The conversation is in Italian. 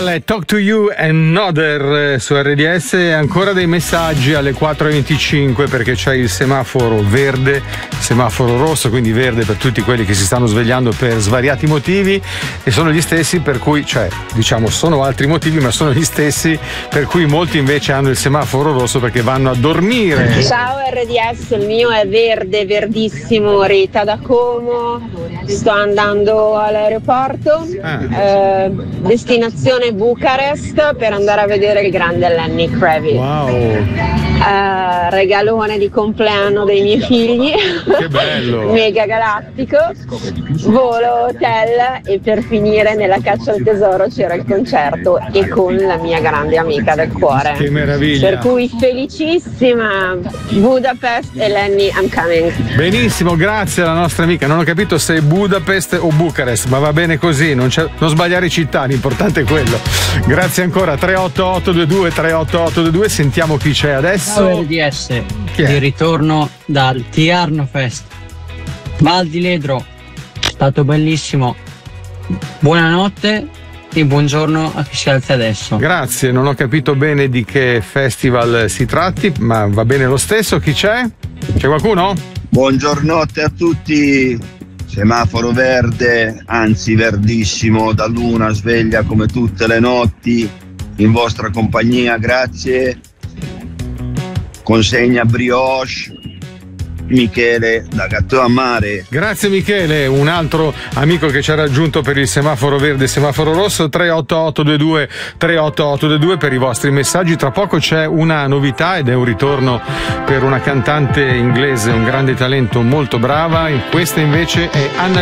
Talk to You Another su RDS. Ancora dei messaggi alle 4:25 perché c'è il semaforo verde, semaforo rosso, quindi verde per tutti quelli che si stanno svegliando per svariati motivi, e sono gli stessi per cui, cioè diciamo sono altri motivi, ma sono gli stessi per cui molti invece hanno il semaforo rosso perché vanno a dormire. Ciao RDS, il mio è verde, verdissimo, Rita da Como, sto andando all'aeroporto, destinazione Bucarest per andare a vedere il grande Lenny Kravitz. Wow, Regalone di compleanno dei miei figli. che bello. Mega galattico, volo, hotel, e per finire nella caccia al tesoro c'era il concerto e con la mia grande amica del cuore. Che meraviglia. Per cui felicissima, Budapest e Lenny, I'm coming. Benissimo, grazie alla nostra amica. Non ho capito se è Budapest o Bucarest, ma va bene così, non sbagliare città, l'importante è quello. Grazie ancora. 38822, sentiamo chi c'è adesso. Ciao RDS, di ritorno dal Tiarno Fest, Val di Ledro, è stato bellissimo. Buonanotte e buongiorno a chi si alza adesso. Grazie, non ho capito bene di che festival si tratti, ma va bene lo stesso. Chi c'è? C'è qualcuno? Buongiornotte a tutti. Semaforo verde, anzi verdissimo, da luna sveglia come tutte le notti, in vostra compagnia, grazie. Consegna brioche, Michele da Gatto a Mare. Grazie Michele, un altro amico che ci ha raggiunto per il semaforo verde e semaforo rosso. 38822 per i vostri messaggi. Tra poco c'è una novità ed è un ritorno per una cantante inglese, un grande talento, molto brava. Questa invece è Anna